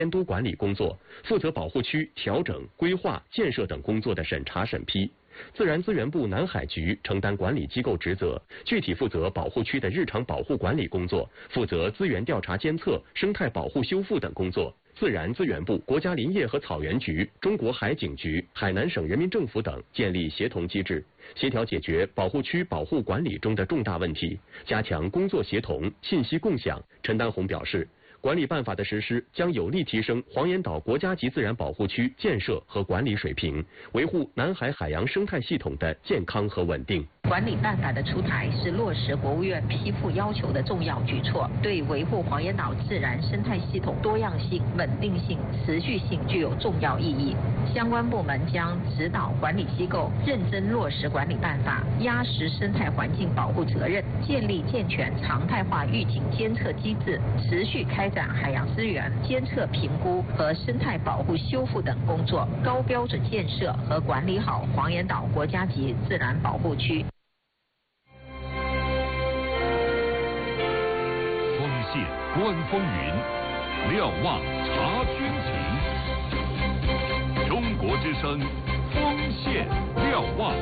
监督管理工作，负责保护区调整、规划、建设等工作的审查审批。自然资源部南海局承担管理机构职责，具体负责保护区的日常保护管理工作，负责资源调查监测、生态保护修复等工作。自然资源部、国家林业和草原局、中国海警局、海南省人民政府等建立协同机制，协调解决保护区保护管理中的重大问题，加强工作协同、信息共享。陈丹红表示，管理办法的实施将有力提升黄岩岛国家级自然保护区建设和管理水平，维护南海海洋生态系统的健康和稳定。 管理办法的出台是落实国务院批复要求的重要举措，对维护黄岩岛自然生态系统多样性、稳定性、持续性具有重要意义。相关部门将指导管理机构认真落实管理办法，压实生态环境保护责任，建立健全常态化预警监测机制，持续开展海洋资源监测评估和生态保护修复等工作，高标准建设和管理好黄岩岛国家级自然保护区。 线观风云，瞭望察军情。中国之声，风线瞭望。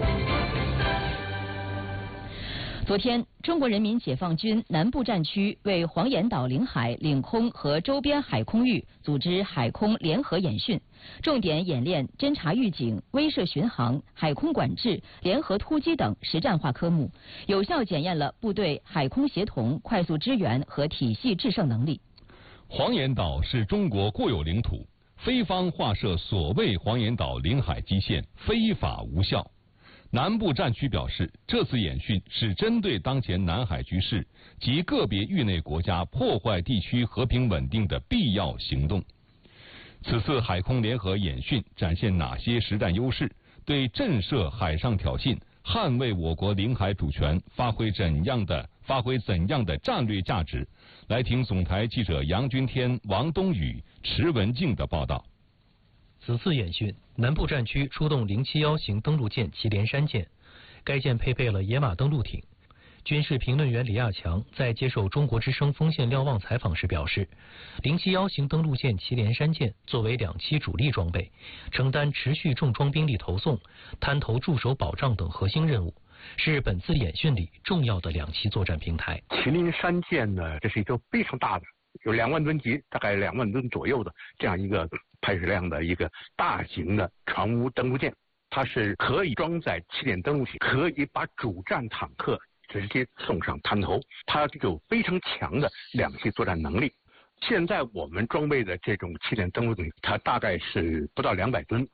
昨天，中国人民解放军南部战区为黄岩岛领海、领空和周边海空域组织海空联合演训，重点演练侦察预警、威慑巡航、海空管制、联合突击等实战化科目，有效检验了部队海空协同、快速支援和体系制胜能力。 黄岩岛是中国固有领土，非方划设所谓黄岩岛领海基线，非法无效。南部战区表示，这次演训是针对当前南海局势及个别域内国家破坏地区和平稳定的必要行动。此次海空联合演训展现哪些实战优势？对震慑海上挑衅、捍卫我国领海主权发挥怎样的战略价值？来听总台记者杨军天、王东宇、池文静的报道。 此次演训，南部战区出动071型登陆舰祁连山舰，该舰配备了野马登陆艇。军事评论员李亚强在接受中国之声风线瞭望采访时表示，071型登陆舰祁连山舰作为2栖主力装备，承担持续重装兵力投送、滩头驻守保障等核心任务，是本次演训里重要的2栖作战平台。 祁连山舰呢，这是一艘非常大的，有2万吨级，大概2万吨左右的这样一个排水量的一个大型的船坞登陆舰，它是可以装载起点登陆艇，可以把主战坦克直接送上滩头，它有非常强的2栖作战能力。现在我们装备的这种起点登陆艇，它大概是不到200吨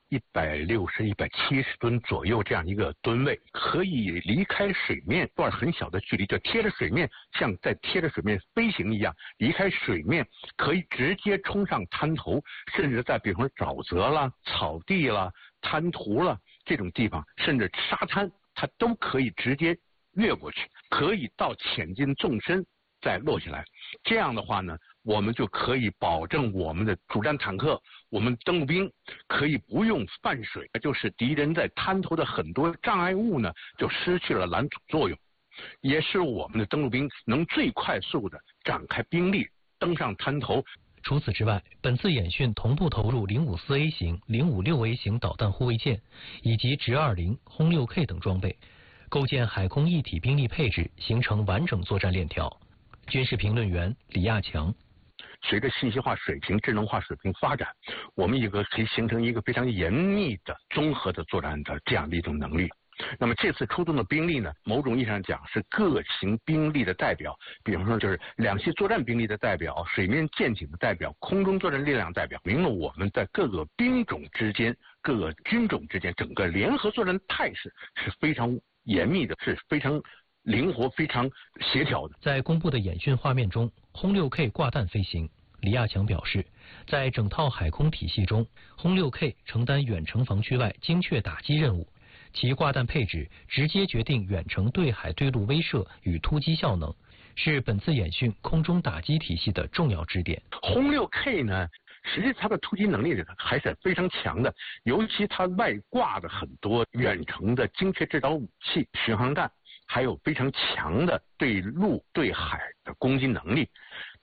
，160、170吨左右这样一个吨位，可以离开水面段很小的距离，就贴着水面，像在贴着水面飞行一样，离开水面可以直接冲上滩头，甚至在比方说沼泽啦、草地啦、滩涂啦这种地方，甚至沙滩，它都可以直接越过去，可以到潜进纵深再落下来。这样的话呢，我们就可以保证我们的主战坦克、我们登陆兵可以不用泛水，就是敌人在滩头的很多障碍物呢就失去了拦阻作用，也是我们的登陆兵能最快速的展开兵力登上滩头。 除此之外，本次演训同步投入054A 型、056A 型导弹护卫舰以及直20、轰6K 等装备，构建海空一体兵力配置，形成完整作战链条。军事评论员李亚强： 随着信息化水平、智能化水平发展，我们可以形成一个非常严密的综合的作战的这样的一种能力。那么这次出动的兵力呢，某种意义上讲是各型兵力的代表，比方说就是2栖作战兵力的代表、水面舰艇的代表、空中作战力量代表，明了我们在各个兵种之间、各个军种之间整个联合作战态势是非常严密的，是非常灵活、非常协调的。 在公布的演训画面中，轰6K 挂弹飞行。李亚强表示，在整套海空体系中，轰6K承担远程防区外精确打击任务，其挂弹配置直接决定远程对海对陆威慑与突击效能，是本次演训空中打击体系的重要支点。 轰6K 呢，实际它的突击能力还是非常强的，尤其它外挂的很多远程的精确制导武器、巡航弹，还有非常强的对陆对海的攻击能力。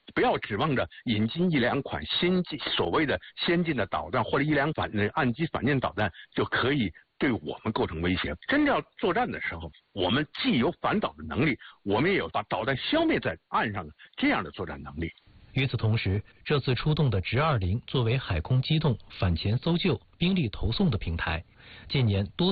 不要指望着引进一两款所谓的先进的导弹或者一两款岸基反舰导弹就可以对我们构成威胁。真正要作战的时候，我们既有反导的能力，我们也有把导弹消灭在岸上的这样的作战能力。 与此同时，这次出动的直20作为海空机动、反潜搜救、兵力投送的平台，近年多